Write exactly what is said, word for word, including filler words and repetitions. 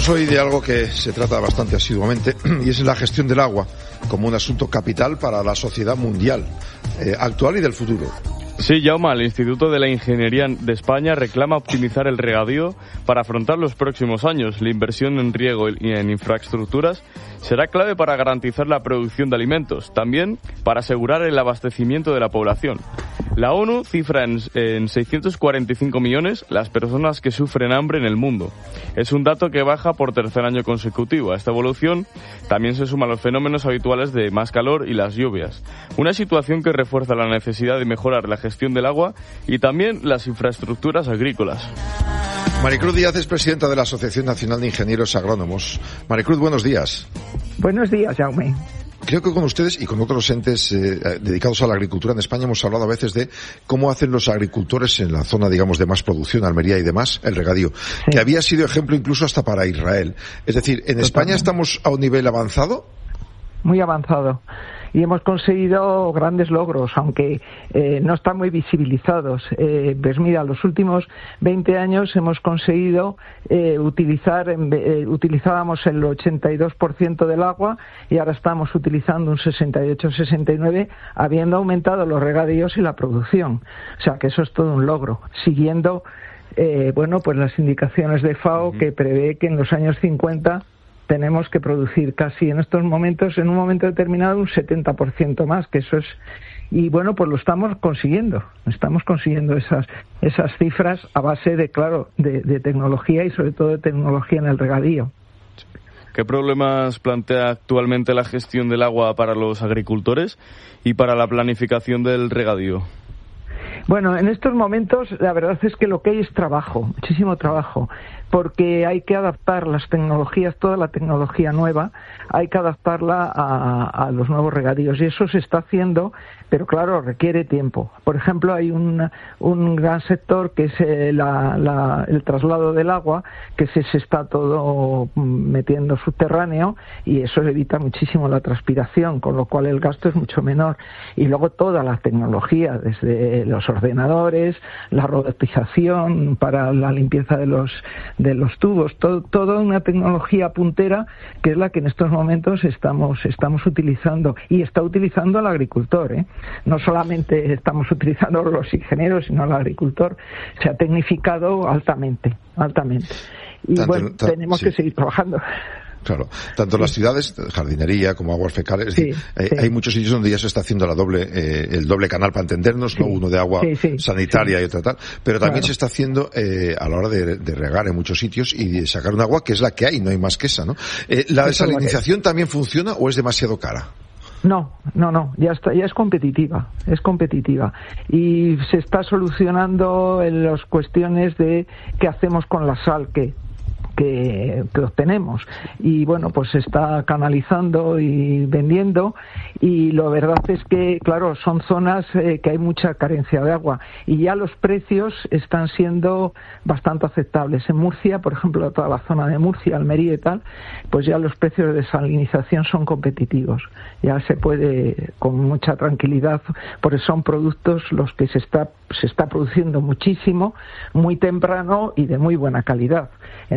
Hablamos hoy de algo que se trata bastante asiduamente y es la gestión del agua como un asunto capital para la sociedad mundial, eh, actual y del futuro. Sí, Jaume, el Instituto de la Ingeniería de España reclama optimizar el regadío para afrontar los próximos años. La inversión en riego y en infraestructuras será clave para garantizar la producción de alimentos, también para asegurar el abastecimiento de la población. La ONU cifra en, en seiscientos cuarenta y cinco millones las personas que sufren hambre en el mundo. Es un dato que baja por tercer año consecutivo. A esta evolución también se suman los fenómenos habituales de más calor y las lluvias. Una situación que refuerza la necesidad de mejorar la gestión del agua y también las infraestructuras agrícolas. Maricruz Díaz es presidenta de la Asociación Nacional de Ingenieros Agrónomos. Maricruz, buenos días. Buenos días, Jaume. Creo que con ustedes y con otros entes eh, dedicados a la agricultura en España hemos hablado a veces de cómo hacen los agricultores en la zona, digamos, de más producción, Almería y demás, el regadío, sí. Que había sido ejemplo incluso hasta para Israel. Es decir, ¿en Totalmente. España estamos a un nivel avanzado? Muy avanzado. Y hemos conseguido grandes logros, aunque eh, no están muy visibilizados. Eh, pues mira, los últimos veinte años hemos conseguido eh, utilizar, eh, utilizábamos el ochenta y dos por ciento del agua y ahora estamos utilizando un sesenta y ocho sesenta y nueve, habiendo aumentado los regadíos y la producción. O sea que eso es todo un logro, siguiendo eh, bueno, pues las indicaciones de F A O, uh-huh. que prevé que en los años cincuenta tenemos que producir casi en estos momentos, en un momento determinado, un setenta por ciento más, que eso es... Y bueno, pues lo estamos consiguiendo, estamos consiguiendo esas esas cifras a base de, claro, de, de tecnología y sobre todo de tecnología en el regadío. ¿Qué problemas plantea actualmente la gestión del agua para los agricultores y para la planificación del regadío? Bueno, en estos momentos la verdad es que lo que hay es trabajo, muchísimo trabajo, porque hay que adaptar las tecnologías, toda la tecnología nueva, hay que adaptarla a, a los nuevos regadíos y eso se está haciendo, pero claro, requiere tiempo. Por ejemplo, hay un, un gran sector que es eh, la, la, el traslado del agua, que se, se está todo metiendo subterráneo y eso evita muchísimo la transpiración, con lo cual el gasto es mucho menor. Y luego toda la tecnología, desde los ordenadores, la robotización para la limpieza de los de los tubos, todo, toda una tecnología puntera que es la que en estos momentos estamos estamos utilizando y está utilizando el agricultor, ¿eh? No solamente estamos utilizando los ingenieros, sino el agricultor. Se ha tecnificado altamente, altamente. Y tanto, bueno, ta, tenemos sí. que seguir trabajando. Claro, tanto en las ciudades, jardinería como aguas fecales, es sí, decir, sí. Eh, hay muchos sitios donde ya se está haciendo la doble, eh, el doble canal para entendernos, sí, ¿no? Uno de agua sí, sí, sanitaria sí. y otra tal, pero también claro. se está haciendo eh, a la hora de, de regar en muchos sitios y de sacar un agua que es la que hay, no hay más que esa, ¿no? Eh, ¿La desalinización también funciona o es demasiado cara? No, no, no, ya está, ya es competitiva, es competitiva y se está solucionando en las cuestiones de qué hacemos con la sal que Que, que obtenemos y bueno, pues se está canalizando y vendiendo y la verdad es que claro, son zonas eh, que hay mucha carencia de agua y ya los precios están siendo bastante aceptables. En Murcia, por ejemplo, toda la zona de Murcia, Almería y tal, pues ya los precios de desalinización son competitivos, ya se puede con mucha tranquilidad, porque son productos los que se está se está produciendo muchísimo, muy temprano y de muy buena calidad.